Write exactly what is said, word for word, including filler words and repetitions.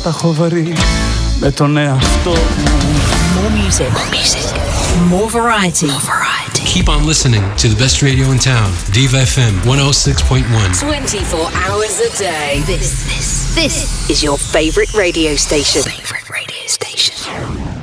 τα έχω βρει με τον εαυτό μου. More music, more music, more variety, more variety. Keep on listening to the best radio in town, Diva F M one oh six point one. twenty-four hours a day. This, this, this is your favorite radio station. Favorite radio station.